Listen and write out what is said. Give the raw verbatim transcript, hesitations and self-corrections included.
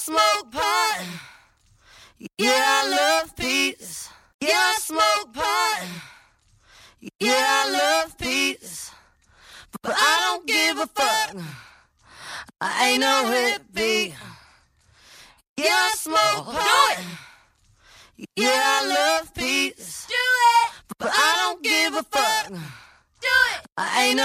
smoke pot. Yeah, I love peace. Yeah, I smoke pot. Yeah, I love peace. But I don't give a fuck. I ain't no hippie. Yeah, I smoke pot. Yeah, I love peace. Do it! But I don't give a fuck. Do it! I ain't no